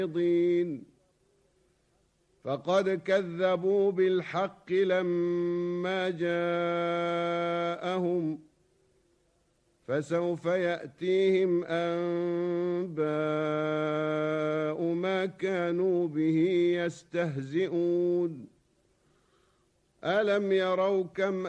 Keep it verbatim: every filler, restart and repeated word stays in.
فقد كذبوا بالحق لما جاءهم فسوف يأتيهم أنباء ما كانوا به يستهزئون ألم يروا كم